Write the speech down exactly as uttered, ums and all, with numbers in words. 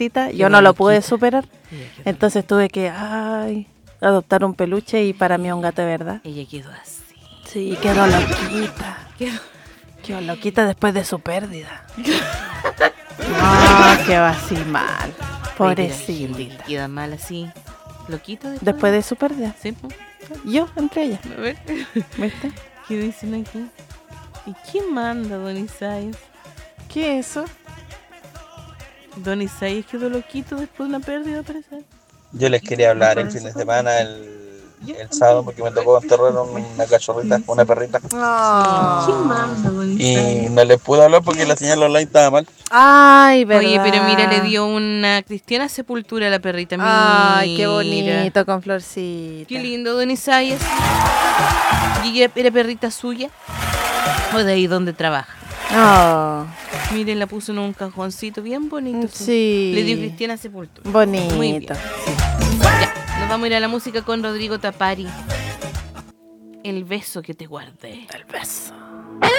gatita, yo no lo pude superar. Entonces tuve que ay, adoptar un peluche y para mí es un gato de verdad. Ella quedó así. Sí, quedó loquita. Quedó, quedó loquita después de su pérdida. No, quedó así mal. Pobrecita. Queda mal así. Loquita después, después de su pérdida. Sí, pues. Yo, entre ellas. A ver. ¿Viste? ¿Qué dicen aquí? ¿Y quién manda, don Isaías? ¿Qué es eso? Don Isaías quedó loquito después de una pérdida, parece. Yo les quería hablar en fin de semana, el, el sábado, porque me tocó enterrar una cachorrita, una perrita. Oh. ¿Quién manda, don Isaías? Y no les pude hablar porque la señal online estaba mal. Ay, verdad. Oye, pero mira, le dio una cristiana sepultura a la perrita. Ay, mira. qué bonito, con florcita. Qué lindo, don Isaías. ¿Y ella era perrita suya? ¿O de ahí donde trabaja? Oh. Miren, la puso en un cajoncito bien bonito. Sí. Le dio cristiana sepultura. Bonito. Muy bien. Ya, nos vamos a ir a la música con Rodrigo Tapari. El beso que te guardé. El beso.